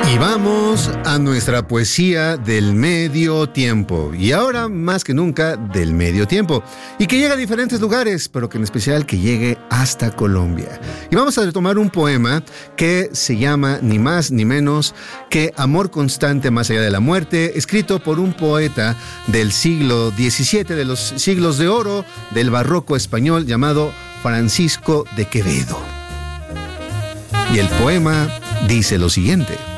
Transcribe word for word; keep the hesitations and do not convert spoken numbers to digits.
Y vamos a nuestra poesía del medio tiempo. Y ahora, más que nunca, del medio tiempo. Y que llega a diferentes lugares, pero que en especial que llegue hasta Colombia. Y vamos a retomar un poema que se llama ni más ni menos que Amor constante más allá de la muerte, escrito por un poeta del siglo diecisiete, de los siglos de oro del barroco español, llamado Francisco de Quevedo. Y el poema dice lo siguiente: